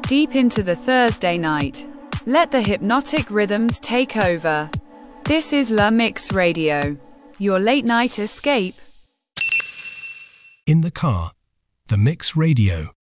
deep into the Thursday night. Let the hypnotic rhythms take over. This is La Mix Radio, your late night escape. In the car, The Mix Radio.